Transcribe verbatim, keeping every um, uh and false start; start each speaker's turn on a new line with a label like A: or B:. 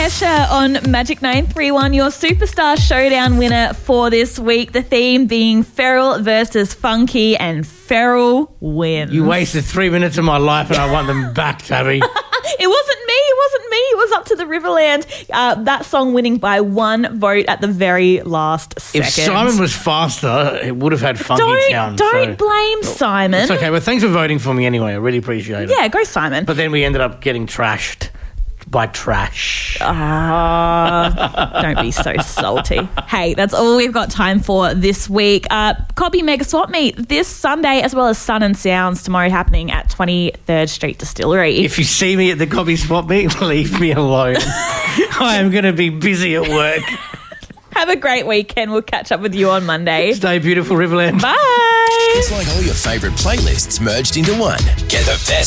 A: Kesha on Magic nine three one, your Superstar Showdown winner for this week. The theme being Feral versus Funky, and Feral wins.
B: You wasted three minutes of my life and I want them back, Tabby.
A: It wasn't me. It wasn't me. It was up to the Riverland. Uh, that song winning by one vote at the very last second.
B: If Simon was faster, it would have had Funky
A: don't,
B: Town.
A: Don't
B: so.
A: blame Simon.
B: It's okay. Well, thanks for voting for me anyway. I really appreciate it.
A: Yeah, go Simon.
B: But then we ended up getting trashed by trash.
A: Ah, don't be so salty. Hey, that's all we've got time for this week. Uh, Copy Mega Swap Meet this Sunday, as well as Sun and Sounds tomorrow, happening at twenty-third Street Distillery.
B: If you see me at the Copy Swap Meet, leave me alone. I am going to be busy at work.
A: Have a great weekend. We'll catch up with you on Monday.
B: Stay beautiful, Riverland.
A: Bye.
C: It's like all your favourite playlists merged into one. Get the best